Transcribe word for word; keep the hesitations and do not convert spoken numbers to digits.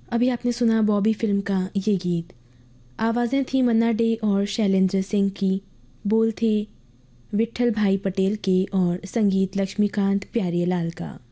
अभी आपने सुना बॉबी फिल्म का ये गीत। आवाज़ें थी मन्ना डे और शैलेंद्र सिंह की, बोल थे विट्ठल भाई पटेल के और संगीत लक्ष्मीकांत प्यारेलाल का।